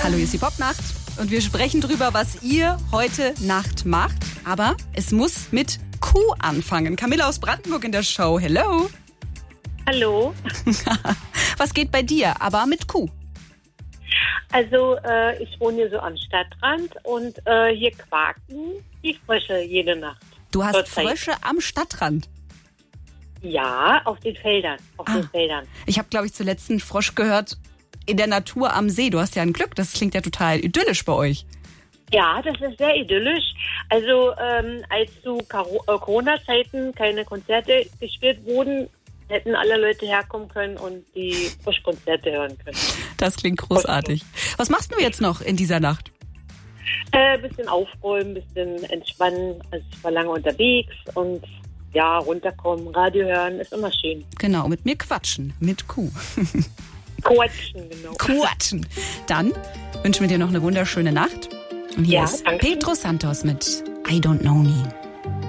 Hallo, hier ist die Popnacht und wir sprechen drüber, was ihr heute Nacht macht. Aber es muss mit Q anfangen. Camilla aus Brandenburg in der Show. Hello. Hallo. Was geht bei dir, aber mit Q? Also ich wohne hier so am Stadtrand und hier quaken die Frösche jede Nacht. Du hast Zurzeit. Frösche am Stadtrand. Ja, auf den Feldern. Den Feldern. Ich habe, glaube ich, zuletzt einen Frosch gehört in der Natur am See. Du hast ja ein Glück, das klingt ja total idyllisch bei euch. Ja, das ist sehr idyllisch. Also als zu Corona-Zeiten keine Konzerte gespielt wurden, hätten alle Leute herkommen können und die Froschkonzerte hören können. Das klingt großartig. Was machst du jetzt noch in dieser Nacht? Bisschen aufräumen, bisschen entspannen. Also ich war lange unterwegs und ja, runterkommen, Radio hören, ist immer schön. Genau, mit mir quatschen, mit Q. Quatschen, genau. Quatschen. Dann wünschen wir dir noch eine wunderschöne Nacht. Und hier ist danke. Pedro Santos mit I Don't Know Me.